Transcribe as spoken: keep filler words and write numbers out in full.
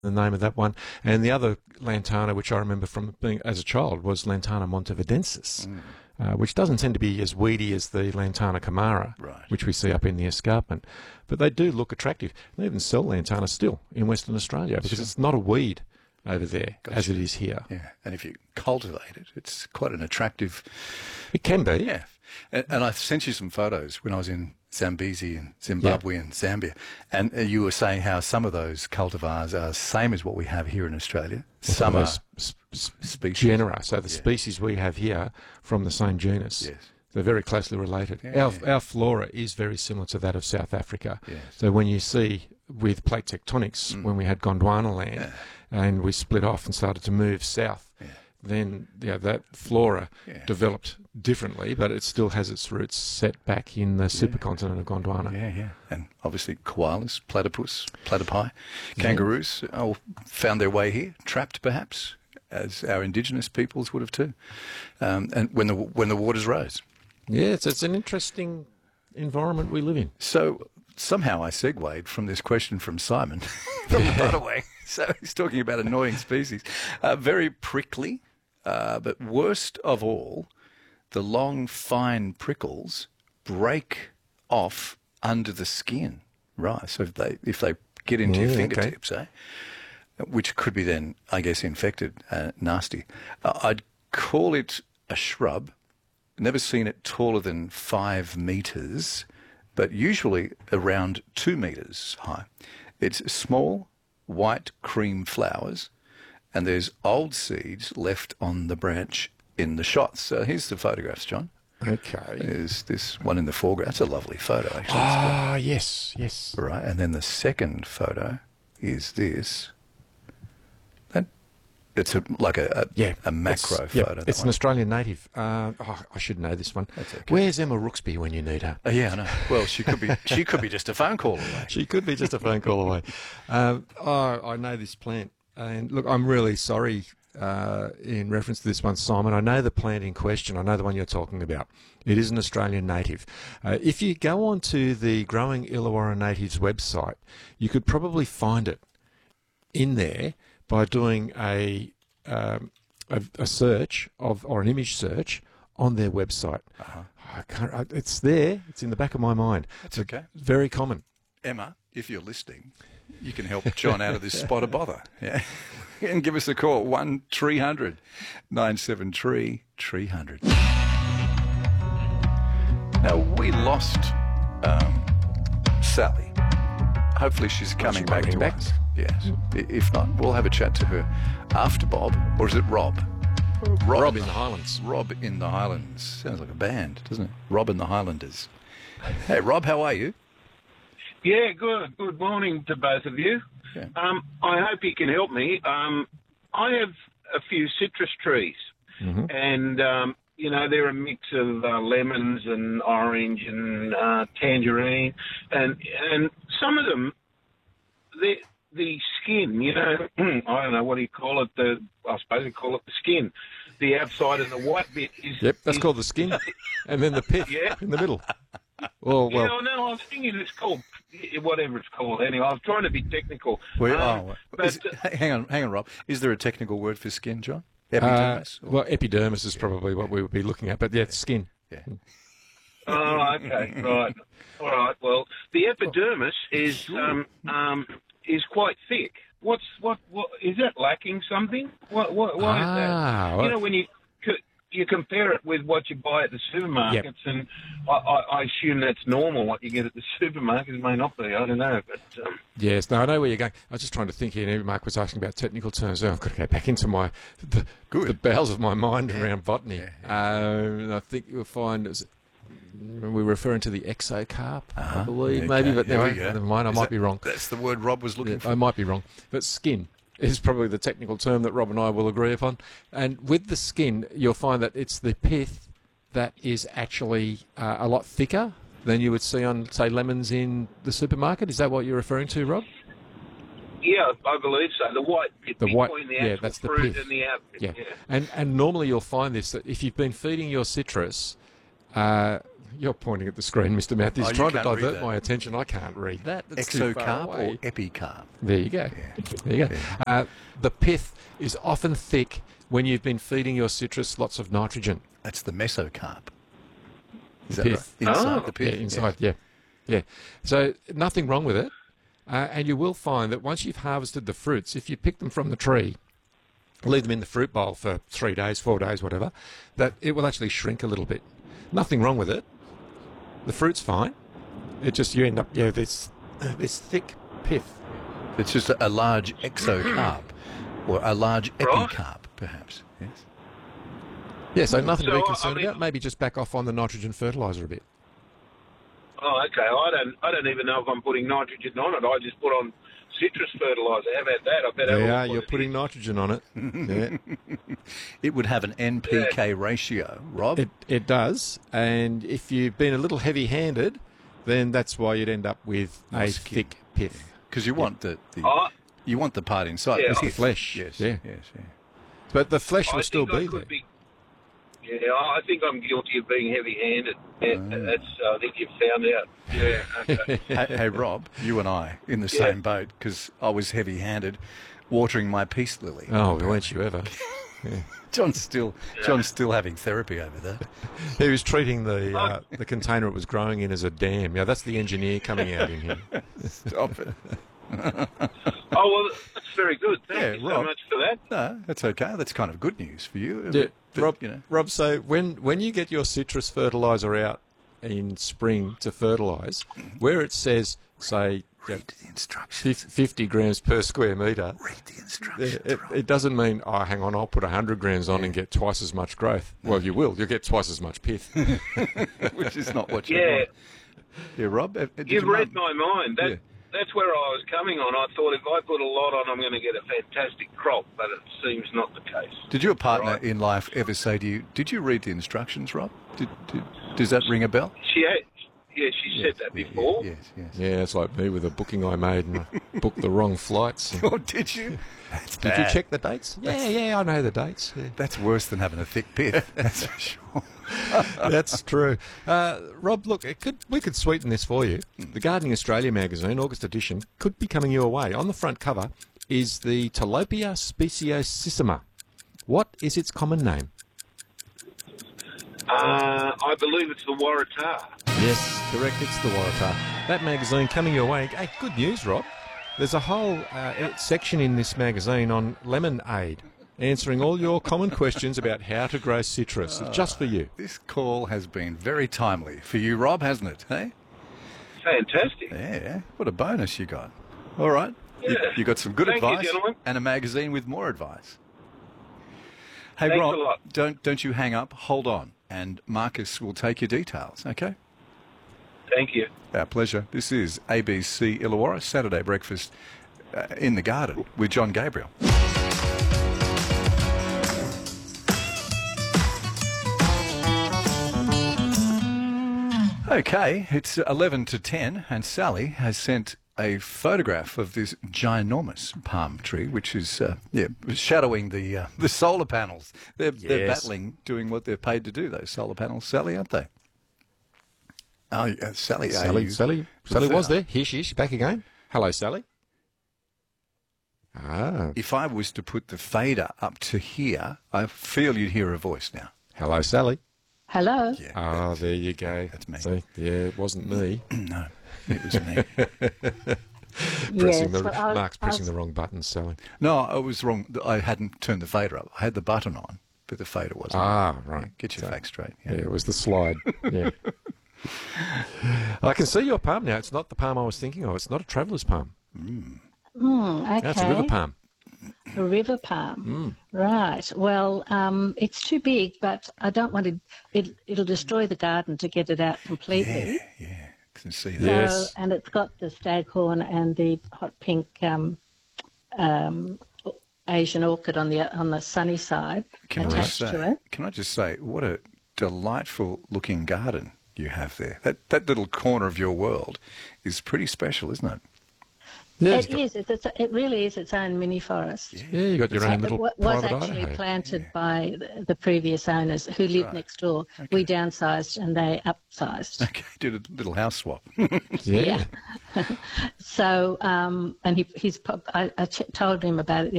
the name of that one. And the other lantana, which I remember from being as a child, was Lantana montevidensis, mm. uh, which doesn't tend to be as weedy as the Lantana camara, right. which we see up in the escarpment. But they do look attractive. They even sell lantana still in Western Australia because sure. it's not a weed over there gotcha. as it is here. Yeah, and if you cultivate it, it's quite an attractive... It can be. Yeah. And, and I sent you some photos when I was in Zambezi and Zimbabwe yeah. and Zambia, and uh, you were saying how some of those cultivars are the same as what we have here in Australia. Well, some are sp- sp- species. Genera, so the yeah. species we have here from the same genus. Yes. They're very closely related. Yeah, our, yeah. our flora is very similar to that of South Africa. Yes. So when you see with plate tectonics, mm. when we had Gondwana land yeah. and we split off and started to move south, yeah. then yeah, that flora yeah. developed differently, but it still has its roots set back in the yeah. supercontinent of Gondwana. Yeah, yeah. And obviously koalas, platypus, platypi, kangaroos yeah. all found their way here, trapped perhaps, as our indigenous peoples would have too, um, and when the when the waters rose. Yeah, it's, it's an interesting environment we live in. So somehow I segued from this question from Simon from the Butterway. So he's talking about annoying species. Uh, very prickly, uh, but worst of all, the long, fine prickles break off under the skin. Right, so if they, if they get into yeah, your fingertips, okay. eh? Which could be then, I guess, infected, uh, nasty. Uh, I'd call it a shrub. Never seen it taller than five metres, but usually around two metres high. It's small, white cream flowers, and there's old seeds left on the branch in the shots. So here's the photographs, John. Okay. There's this one in the foreground. It's a lovely photo, actually. Ah, yes, yes. Right, and then the second photo is this. It's a, like a, a, yeah, a macro it's, photo. Yeah, it's one. an Australian native. Uh, oh, I should know this one. That's okay. Where's Emma Rooksby when you need her? Uh, yeah, I know. Well, she could be. She could be just a phone call away. She could be just a phone call away. Um, oh, I know this plant, and look, I'm really sorry uh, in reference to this one, Simon. I know the plant in question. I know the one you're talking about. It is an Australian native. Uh, if you go on to the Growing Illawarra Natives website, you could probably find it in there by doing a, um, a a search of or an image search on their website. Uh-huh. I can't, I, it's there. It's in the back of my mind. That's okay. Very common. Emma, if you're listening, you can help John out of this spot of bother. Yeah, and give us a call one three hundred nine seven three three hundred. Now we lost um, Sally. Hopefully she's coming back to back? us. Yes. If not, we'll have a chat to her after Bob, or is it Rob? Rob, Rob in the Highlands. Rob in the Highlands. Sounds like a band, doesn't it? Rob in the Highlanders. Hey, Rob, how are you? Yeah, good. Good morning to both of you. Yeah. Um, I hope you can help me. Um, I have a few citrus trees, mm-hmm. and, um, you know, they're a mix of uh, lemons and orange and uh, tangerine, and and some of them, they the skin, you know, I don't know, what do you call it? The I suppose you call it the skin. The outside and the white bit is... Yep, that's is, called the skin. And then the pith yeah. in the middle. Well, well. Yeah, no, I was thinking it's called, whatever it's called. Anyway, I was trying to be technical. Well, um, oh, but, is, hang on, hang on, Rob. Is there a technical word for skin, John? Epidermis? Uh, well, epidermis is probably what we would be looking at, but yeah, skin. Yeah. Oh, okay, right. All right, well, the epidermis is um, um, is quite thick. What's what? What is that lacking? Something? What? What? Why ah, is that? well, You know, when you you compare it with what you buy at the supermarkets, yep. and I, I, I assume that's normal. What you get at the supermarkets it may not be. I don't know, but um, yes. No, I know where you're going. I was just trying to think here. Mark was asking about technical terms. Oh, I've got to go back into my the, the bowels of my mind yeah. around botany. Yeah, yeah. Um, I think you'll find it's, we're referring to the exocarp, uh-huh. I believe, okay. maybe. But There anyway, we go. never mind. I Is might that, be wrong. That's the word Rob was looking yeah, for. I might be wrong. But skin is probably the technical term that Rob and I will agree upon. And with the skin, you'll find that it's the pith that is actually uh, a lot thicker than you would see on, say, lemons in the supermarket. Is that what you're referring to, Rob? yeah, I believe so. The white bit The white, between the yeah, actual that's the fruit pith. and the out bit. Yeah. Yeah. And and normally you'll find this, that if you've been feeding your citrus, uh, You're pointing at the screen, Mister Matthews, Oh, you trying to can't read divert that. my attention. I can't read that. That's too far Exocarp away. or epicarp? There you go. There you go. Uh, the pith is often thick when you've been feeding your citrus lots of nitrogen. That's the mesocarp. Is that Pith. right? Inside Oh. the pith. Yeah, inside, yeah. yeah. So nothing wrong with it. Uh, and you will find that once you've harvested the fruits, if you pick them from the tree, leave them in the fruit bowl for three days, four days, whatever, that it will actually shrink a little bit. Nothing wrong with it. The fruit's fine. It just, you end up, yeah, this, this thick pith. It's just a, a large exocarp or a large Right. epicarp, perhaps. Yes. Yeah, so nothing to So, be I concerned mean- about. Maybe just back off on the nitrogen fertiliser a bit. Oh, okay. I don't. I don't even know if I'm putting nitrogen on it. I just put on citrus fertiliser. How about that? I bet have a Yeah, look what you're it putting is. nitrogen on it. Yeah. It would have an N P K ratio, Rob. It, it does, and if you've been a little heavy-handed, then that's why you'd end up with More a skin. thick pith. Because you want the, the I, you want the part inside. Yeah. the It's the pith. flesh, Yes. yeah. Yes. Yeah. But the flesh I will still think I be could there. be. Yeah, I think I'm guilty of being heavy-handed. Yeah, That's. I think you've found out. Yeah. Okay. hey, hey, Rob, you and I in the Yeah. same boat because I was heavy-handed, watering my peace lily. Oh, weren't you ever? John's still John's still having therapy over there. He was treating the uh, the container it was growing in as a dam. Yeah, that's the engineer coming out in him. Stop it. Oh well, that's very good. Thank Yeah, you so Rob. much for that. No, that's okay. That's kind of good news for you. Yeah, But, Rob, you know, Rob, so when, when you get your citrus fertiliser out in spring to fertilise, where it says, say, yeah, read the instructions. fif- fifty grams per square metre, Read the instructions. it, it doesn't mean, oh, hang on, I'll put one hundred grams on and get twice as much growth. Well, you will. You'll get twice as much pith. Which is not what you Yeah, want. Yeah, Rob. uh, did you've your read mum- my mind. That, Yeah. That's where I was coming on. I thought if I put a lot on, I'm going to get a fantastic crop, but it seems not the case. Did your partner Right. in life ever say to you, "Did you read the instructions, Rob"? Did, did, does that ring a bell? She had, yeah, she said that before. Yes, yes. Yeah, it's like me with a booking I made and I booked the wrong flights. Oh, did you? That's Did you check the dates? Yeah, yeah, I know the dates. Yeah. That's worse than having a thick pith. That's for sure. That's true. Uh, Rob, look, it could, we could sweeten this for you. The Gardening Australia magazine, August edition, could be coming your way. On the front cover is the Tilapia speciosissima. What is its common name? Uh, I believe it's the Waratah. Yes, correct. It's the Waratah. That magazine coming your way. Hey, good news, Rob. There's a whole uh, section in this magazine on lemon aid, answering all your common questions about how to grow citrus. It's just for you. This call has been very timely for you, Rob, hasn't it? Hey? Fantastic. Yeah, what a bonus you got. All right. You, Yeah. you got some good Thank you, advice gentlemen. and a magazine with more advice. Hey, Thanks Rob, a lot. don't don't you hang up. Hold on, and Marcus will take your details. Okay. Thank you. Our pleasure. This is A B C Illawarra Saturday Breakfast uh, in the Garden with John Gabriel. Okay, it's eleven to ten, and Sally has sent a photograph of this ginormous palm tree, which is uh, yeah shadowing the uh, the solar panels. They're, they're Yes. battling, doing what they're paid to do. Those solar panels, Sally, aren't they? Oh, yeah, Sally. are Sally, you- Sally, Sally prefer- was there. Here she is, back again. Hello, Sally. Ah, If I was to put the fader up to here, I feel you'd hear a voice now. hello, Sally. Hello. Yeah, Ah, there you go. That's me. See, yeah, it wasn't me. no, it was me. pressing the, well, I- Mark's I pressing was- the wrong button, Sally. No, I was wrong. I hadn't turned the fader up. I had the button on, but the fader wasn't. Ah, right. Get your So- facts straight. Yeah, it was the slide. Yeah. I can see your palm now. It's not the palm I was thinking of. It's not a traveller's palm. Mm, okay. That's a river palm. A river palm. Right. Well, um, it's too big, but I don't want to. It, it'll destroy the garden to get it out completely. Yeah, yeah. Can see that. So, Yes. and it's got the staghorn and the hot pink um, um, Asian orchid on the on the sunny side Can I just attached say? to it. Can I just say what a delightful looking garden you have there? That that little corner of your world is pretty special, isn't it? Yeah, it's It got- is. It's, it's, it really is its own mini forest. yeah, you got your own It little wa- was private actually Idaho. planted by the, the previous owners who lived Right. next door. We downsized and they upsized. Okay, did a little house swap. Yeah. So, um, and he, he's, pop- I, I ch- told him about it the